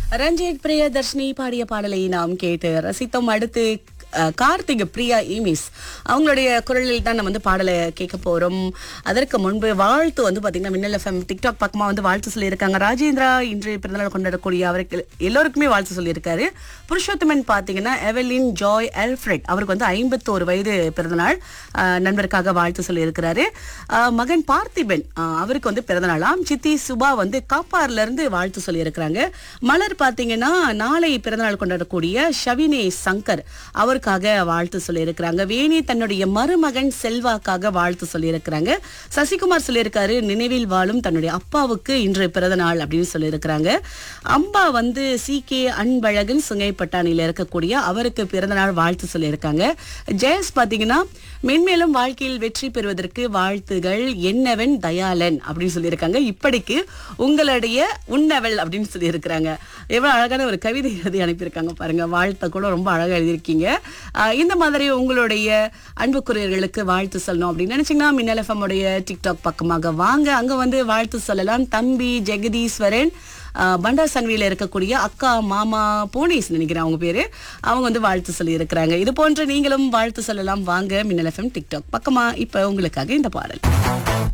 ரஞ்சித் பிரியதர்ஷினி பாடிய பாடலை நாம் கேட்டு ரசித்தோம். அடுத்து கார்த்திக் பிரியா ஈமிஸ் அவங்களுடைய குரலில் தான் நம்ம பாடலை கேட்க போறோம். அதற்கு முன்பு வாழ்த்து பாத்தீங்கன்னா மின்னல் எஃப்எம் டிக்டாக் பக்கமா வாழ்த்து சொல்லியிருக்காங்க. ராஜேந்திரா இன்று பிறந்தநாள் கொண்டாடக்கூடிய அவருக்கு எல்லோருக்குமே வாழ்த்து சொல்லியிருக்காரு. புருஷோத்தமன் பாத்தீங்கன்னா எவலின் ஜாய் அல்ஃபிரட் அவருக்கு 51 வயது பிறந்தநாள் நண்பருக்காக வாழ்த்து சொல்லியிருக்கிறாரு. மகன் பார்த்திபன் அவருக்கு பிறந்தநாளாம். சித்தி சுபா காப்பார்ல இருந்து வாழ்த்து சொல்லியிருக்கிறாங்க. மலர் பாத்தீங்கன்னா நாளை பிறந்தநாள் கொண்டாடக்கூடிய ஷவினே சங்கர் அவருக்காக வாழ்த்து சொல்லியிருக்கிறாங்க. வேணி தன்னுடைய மருமகன் செல்வாக்காக வாழ்த்து சொல்லியிருக்கிறாங்க. சசிகுமார் சொல்லியிருக்காரு நினைவில் வாழும் தன்னுடைய அப்பாவுக்கு இன்று பிறந்த நாள் அப்படின்னு சொல்லியிருக்கிறாங்க. அம்பா CK அன்பழகன் சுங்கைப்பட்டாணியில இருக்கக்கூடிய அவருக்கு பிறந்த நாள் வாழ்த்து சொல்லியிருக்காங்க. ஜெயஸ் பாத்தீங்கன்னா மென்மேலும் வாழ்க்கையில் வெற்றி பெறுவதற்கு வாழ்த்துகள் என்னவன் தயாளன் அப்படின்னு சொல்லியிருக்காங்க. இப்படிக்கு உங்களுடைய உன்னவள் அப்படின்னு சொல்லியிருக்கிறாங்க. எவ்வளவு அழகான ஒரு கவிதை எழுதி அனுப்பியிருக்காங்க பாருங்க. வாழ்த்த கூட ரொம்ப அழகா எழுதியிருக்கீங்க. இந்த மாதிரி உங்களுடைய அன்புக்குரியர்களுக்கு வாழ்த்து சொல்லணும் அப்படின்னு நினைச்சீங்கன்னா மின்னல் எஃப்எம் உடைய டிக்டாக் பக்கமாக வாங்க. அங்க வாழ்த்து சொல்லலாம். தம்பி ஜெகதீஸ்வரன் பண்டார் சங்கரியில இருக்கக்கூடிய அக்கா மாமா போனீஸ் நினைக்கிறேன் அவங்க பேரு. அவங்க வாழ்த்து சொல்லி இருக்கிறாங்க. இது போன்ற நீங்களும் வாழ்த்து சொல்லலாம். வாங்க மின்னல் எஃப்எம் டிக்டாக் பக்கமா. இப்ப உங்களுக்காக இந்த பாடல்.